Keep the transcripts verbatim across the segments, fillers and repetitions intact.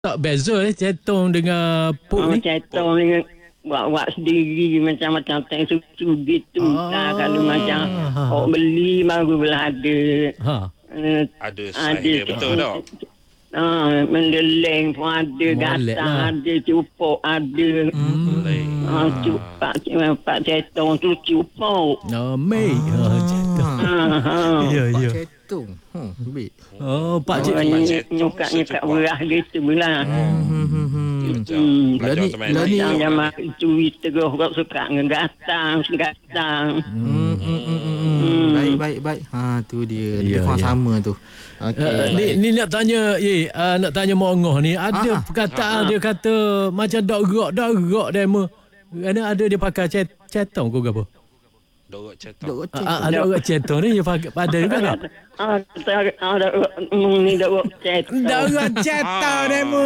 Tak beza eh cetong dengan puk Oh, ni. cetong ni buat-buat sendiri macam-macam tank susu gitu. Ah. Nah, kalau macam orang beli baru belah ada. Ha. Uh, Ada saiz dia betul tak? Ah, mendeleng pun ada, Molek gatal lah. ada, cupok ada. Boleh. Ah, cupak, pak cetong tu cupok. Oh, mei. Oh, cetong. Ah, ha. Ya, ya. Cetung. Hmm, baik. Oh, pak cik. Orang Pak ni Cetong nyukat-nyukat secupak. berah gitu lah. Hmm, hmm, hmm. Betul. Hmm. Belajar Lah ni- teman. lah ni- Yang zaman curi terus kau suka ngegatang, gatang. Hmm, hmm, hmm, hmm. Baik, baik, baik. Ha, tu dia. Lebih Ya, kurang ya. sama tu. Okey. Uh, ni, ni nak tanya ye, uh, nak tanya Mongoh ni ada Ah, ah. perkataan dia kata macam dak gerak dak gerak demo. Kerana ada dia pakai cet, cetong ke apa? Dorok cetok. Dok Uh, cetung. ada orang cetong ni dia pakai pada juga tak? Ah, tak ada ni dak cetong. Dak gerak cetong demo.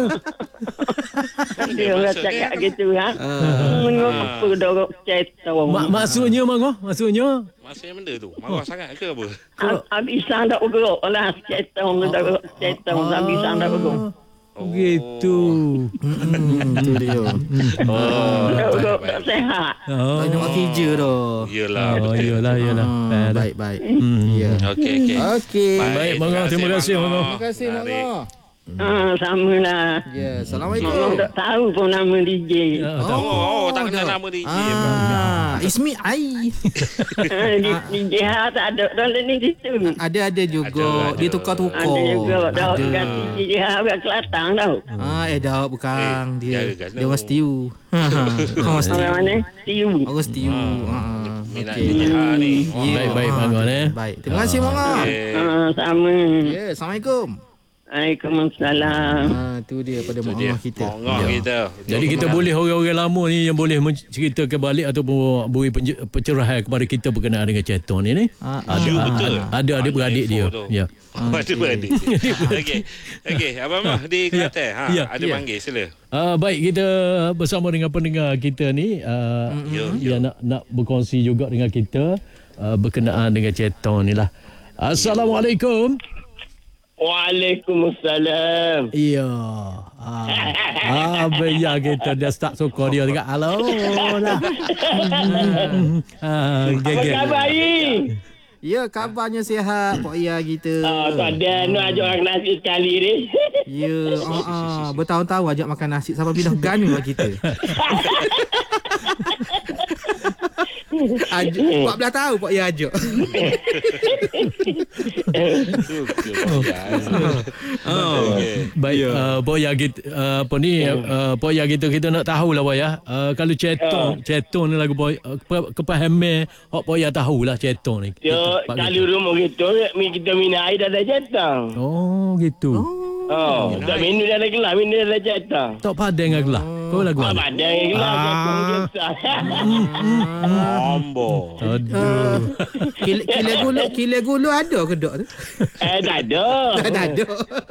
Dia orang cakap gitu ha. Mengapa dak cetong? Mak maksudnya Mongoh, maksudnya Maksudnya benda tu? Marah sangat ke apa? Habisan dak gerak lah cetong dak cetong habisan dak gerak. Oh, gitu. Hmm, tu dia. Oh, Dak baik, gerak baik. tak sehat. Oh. Tak nak kerja dah. Yelah, Oh, betul. iyalah, iyalah. Ah, baik, baik. Hmm. Ya. Okey, okey. Okey. Baik, Mongoh. Terima kasih, Mongoh. Terima kasih, Menarik. Mongoh. Ah, sama lah. Ya, Memang Assalamualaikum. tak tahu pun nama D J. Ya, Oh, tak. oh, tak kenal dah. nama D J. Ah, Ismi Ai. Ah, D J ha tak ada dalam ni situ. Ada ada juga. Ada, ada. Dia tukar-tukar. Ada juga dah Ada. ganti D J ha orang Kelantan tau. Ah, eh dah bukan Eh, dia. jaga kat Dia orang sana. setiu. Orang setiu. Orang mana? Tiu. Orang setiu. Ha. Minat Okey. D J ha ni. Ya. Baik, baik, Ah, Mongoh, eh. Baik. Terima kasih Mongoh. Okey. Ah, sama. Ya, Assalamualaikum. Waalaikumsalam. Ah, tu dia pada Tu dia. Mongoh kita. Mongoh Ya. kita. Jadi kita boleh orang-orang lama ni yang boleh menceritakan balik ataupun beri penje- pencerahan kepada kita berkenaan dengan cetong ni ni. Ah, Ada You ah, betul. ada ada beradik dia. info tu. Ya. Oh, ada beradik. Okey. Okey, Abang Mah di Kelantan. Ha, Ya, ada ya. panggil sila. Uh, baik, kita bersama dengan pendengar kita ni uh, Ya, yang nak nak berkongsi juga dengan kita uh, berkenaan dengan cetong ni lah. Assalamualaikum. Waalaikumsalam. Ya. Ah, ah beya kita dia start suka dia juga. Halo lah. Ah, Apa gege. khabar ni? Ya, kabarnya sihat Pak Ia kita. Ah, tak ada nak ajak orang nasi sekali ni. Ya, ah, ah, bertahun-tahun ajak makan nasi sampai pindah ganu lah kita. Aj- empat belas tahun Pak Ia ajak. Oh. Baik, uh, boya kita uh, apa ni uh, boya kita kita nak tahu lah boya. Uh, kalau cetong, cetong ni lagu boy uh, kepa- kepahaman hok boya tahulah cetong ni. Yo, Tempat kalau kita. rumah kita, mi kita minum air dah ada jatang. Oh, gitu. Oh, tak minum dah ada gelas, minum dah ada jatang. Tak padang dengan gelah. Kau lagu Ah, mana? badan gelas jatang dia besar. Ombo. Aduh. Kile, kile gulu, kile gulu ada ke tak tu? Eh, tak ada. Tak ada.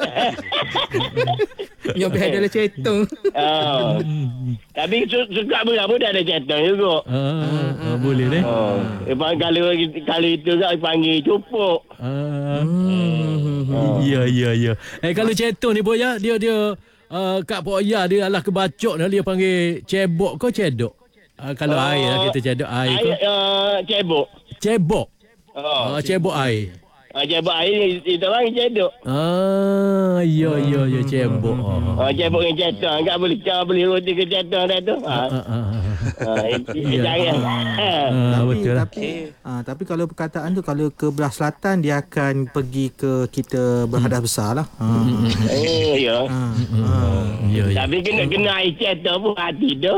Yang biar adalah cetong. Oh. Tapi su- suka berapa dah ada jatang juga. Ah, ah, boleh deh. Oh. Lepas kalau kalau itu tak panggil cupuk. Ah. Ya, ya, ya. Eh kalau cetong ni boya dia dia uh, kat boya dia adalah kebacok dia, dia panggil cebok ke cedok? Uh, kalau Oh, air lah kita cedok air ke? Air uh, cebok. Cebok. Oh. Ah, cebok air. Uh, cebok air ni kita panggil cedok. Ah, ya, ya, ya, cebok. Ah, Oh, cebok dengan jatang. Enggak boleh cara beli roti ke jatang dah tu. Ha. ah, ah, ah. Ah, Ya. jangan. Ah, tapi, betul lah. tapi, ah, tapi kalau perkataan tu kalau ke belah selatan dia akan pergi ke kita berhadas besar lah. Ah. Oh, ya. Ah, ah. Ya, ya. Tapi kena kena air jatang pun hati tu.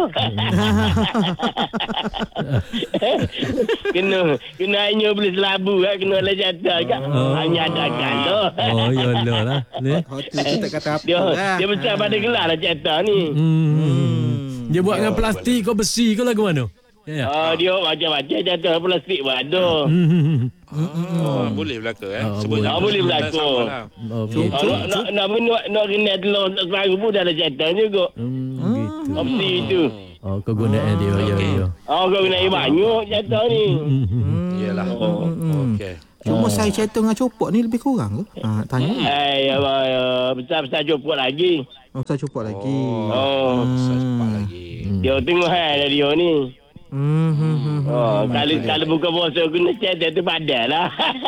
kena kena airnya beli selabu kan, kena lah jatang kan. Hanya ada kan tu. Oh, ya lah lah. Ni. Hotel tu tak kata apa Dia lah. dia besar pada gelas lah jatang ni. Hmm. Dia buat dengan plastik ke besi ke lagu mana? Ya. Ah, dia macam-macam jatang plastik pun ada. Hmm. Oh, boleh berlaku eh. Ah, Sebut boleh. nama Ah, boleh sebut berlaku. sama lah. Oh, Ah, gitu. nak nak nak nak, nak kena telur tak separuh pun dah ada jatang juga. Hmm, gitu. Opsi tu. Oh, kegunaan dia. Ya, ya. Oh, kau kena air banyak jatang ni. Hmm. Yalah. Okey. Cuma saya cetong dengan copok ni lebih kurang ke? Ha, tanya. Eh, ya, ya, besar-besar copot lagi. Oh, saya copok lagi. Oh, Besar cepat lagi. dia tengok hai dia ni. Hmm, hmm, hmm. Oh, kalau kalau buka puasa guna cetek tu padan lah.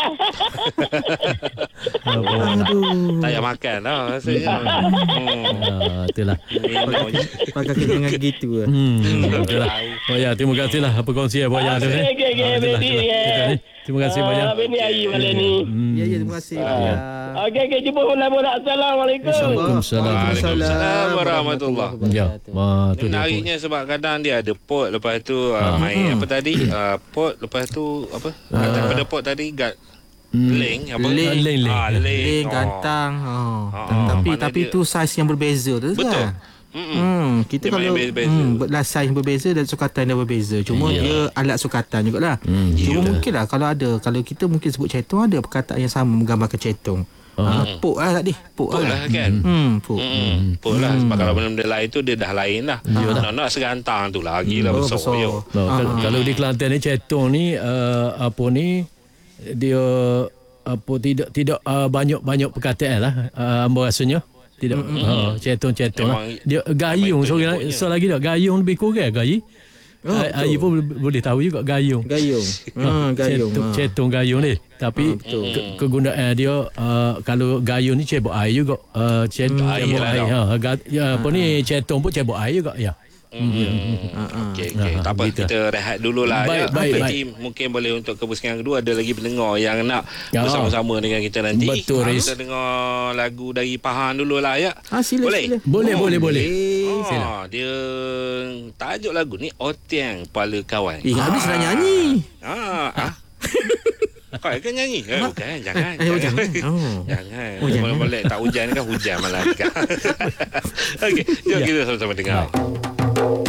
Aduh. Tak payah makan lah rasanya. Hmm. Ah, itulah. Minum je. Pakai kenyang gitu lah. Hmm, itulah. Oh ya, terima kasihlah perkongsian Boya tu. Okey, eh. okey, okey, Ah, itulah, Bedi, itulah. eh. Itulah ni. Terima kasih Boya. Ah, ini hari malam ni. Hmm. Ya, ya, terima kasih. Ya. Okey, okey, jumpa bola-bola. Assalamualaikum. Waalaikumsalam. Waalaikumsalam warahmatullahi. Ya, wah tu dia. Menariknya sebab kadang dia ada pot, lepas tu uh, main apa tadi uh, pot, lepas tu apa uh, daripada pot tadi gat leng apa Leng. Leng, leng. ah, leng, Leng, oh. gantang. Oh. Ah, tapi mana tapi dia- tu saiz yang berbeza tu Betul. kan? Mm-mm. Hmm, kita Dia main kalau berbeza. hmm, belah saiz berbeza dan sukatan dia berbeza. Cuma Ya. dia alat sukatan jugalah. Hmm, Cuma ya. mungkin lah kalau ada, kalau kita mungkin sebut cetong, ada perkataan yang sama menggambarkan cetong. Ah. Ha, pok lah tadi. Pok, Pot lah kan. Hmm, pok. Hmm, pot lah sebab kalau benda-benda lain tu dia dah lain lah. Nak-nak segantang tu lagi lah Oh, besar. besar. Yo. No, Ah, kalau, ah. kalau di Kelantan ni cetong ni uh, apa ni dia apa tidak tidak uh, banyak-banyak perkataan lah uh, ambo rasanya. Tidak uh, cetong-cetong lah. Memang Dia gayung memang itu seorang nyebutnya. so lagi tak gayung lebih kurang gayi. Oh, Oh, Ayi pun boleh- boleh tahu juga gayung. Gayung. Ha, gayung. Cetong, Ha. cetong gayung ni. Tapi ke, kegunaan dia uh, kalau gayung ni cebok air juga. Uh, cet, Hmm, cebok air air. lah Ha, ga, ya, apa ni cetong pun cebok air juga ya. Okey, okey. Ah, Tak apa, gitu. kita rehat dululah. Baik, ya. baik, Nanti mungkin boleh untuk kepusingan kedua ada lagi pendengar yang nak Ya. bersama-sama dengan kita nanti. Betul, Ah, Riz. Kita dengar lagu dari Pahan dululah ya. Ah, sila, Boleh? sila. Boleh, boleh, boleh. Oh, dia tajuk lagu ni Otiang Pala Kawan. Eh, habis nak nyanyi. Ah, ah. Kau kan nyanyi? Eh, bukan, jangan. Eh, oh, jangan. Oh. Jangan. Oh, jangan. Boleh-boleh tak hujan kan hujan malah. Okey, jom Ya. kita sama-sama dengar.